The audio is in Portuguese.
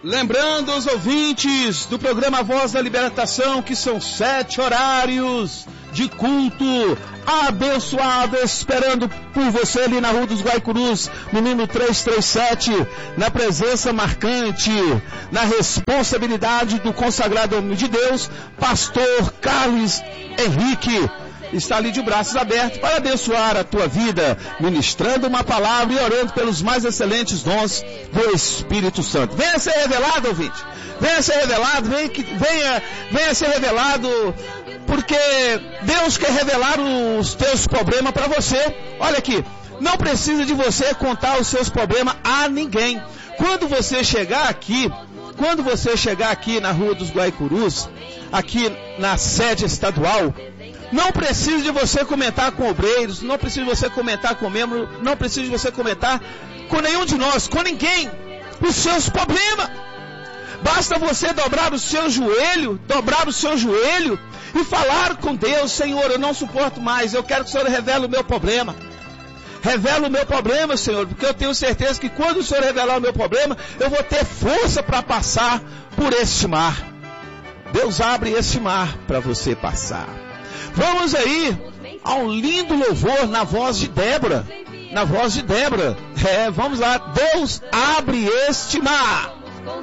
Lembrando os ouvintes do programa Voz da Libertação que são 7 horários de culto abençoado, esperando por você ali na Rua dos Guaicurus, no número 337, na presença marcante, na responsabilidade do consagrado homem de Deus, pastor Carlos Henrique. Está ali de braços abertos para abençoar a tua vida, ministrando uma palavra e orando pelos mais excelentes dons do Espírito Santo. Venha ser revelado, ouvinte. Venha ser revelado, venha ser revelado, porque Deus quer revelar os teus problemas para você. Olha aqui, não precisa de você contar os seus problemas a ninguém. Quando você chegar aqui na Rua dos Guaicurus, aqui na sede estadual, não precisa de você comentar com obreiros, não precisa de você comentar com membro, não precisa de você comentar com nenhum de nós, com ninguém, os seus problemas. Basta você dobrar o seu joelho e falar com Deus: Senhor, eu não suporto mais, eu quero que o Senhor revele o meu problema. Revela o meu problema, Senhor, porque eu tenho certeza que quando o Senhor revelar o meu problema, eu vou ter força para passar por este mar. Deus abre esse mar para você passar. Vamos aí a um lindo louvor na voz de Débora. Vamos lá. Deus abre este mar.